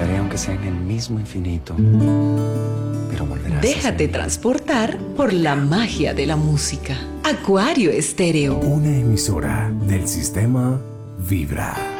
estaré aunque sea en el mismo infinito, pero volverás. Déjate transportar por la magia de la música. Acuario Estéreo. Una emisora del sistema Vibra.